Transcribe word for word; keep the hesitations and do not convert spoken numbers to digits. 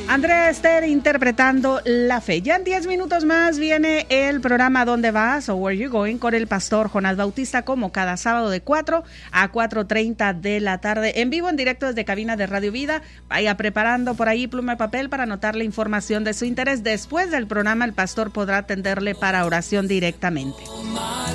Andrea Ester interpretando La Fe. Ya en diez minutos más viene el programa ¿Dónde vas? o Where You Going con el pastor Jonás Bautista, como cada sábado de cuatro a cuatro treinta de la tarde, en vivo, en directo desde cabina de Radio Vida. Vaya preparando por ahí pluma y papel para anotar la información de su interés. Después del programa el pastor podrá atenderle para oración directamente.